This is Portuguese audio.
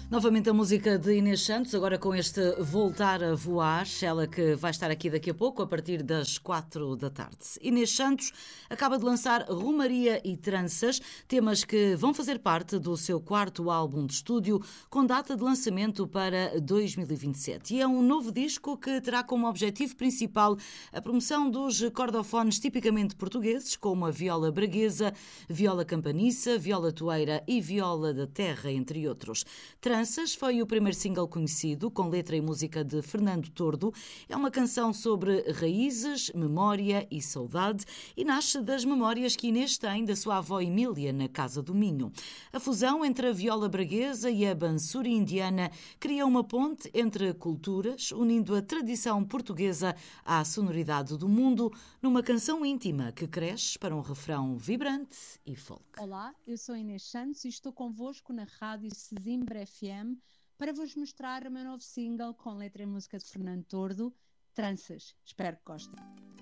Novamente a música de Inês Santos, agora com este Voltar a Voar, ela que vai estar aqui daqui a pouco, a partir das 4 da tarde. Inês Santos acaba de lançar Romaria e Tranças, temas que vão fazer parte do seu quarto álbum de estúdio, com data de lançamento para 2027. E é um novo disco que terá como objetivo principal a promoção dos cordofones tipicamente portugueses, como a viola braguesa, viola campaniça, viola toeira e viola da terra, entre outros. Tranças foi o primeiro single conhecido, com letra e música de Fernando Tordo. É uma canção sobre raízes, memória e saudade e nasce das memórias que Inês tem da sua avó Emília na Casa do Minho. A fusão entre a viola braguesa e a bansuri indiana cria uma ponte entre culturas, unindo a tradição portuguesa à sonoridade do mundo, numa canção íntima que cresce para um refrão vibrante e folk. Olá, eu sou Inês Santos e estou convosco na Rádio Sesimbra FM para vos mostrar o meu novo single com letra e música de Fernando Tordo, Tranças. Espero que gostem.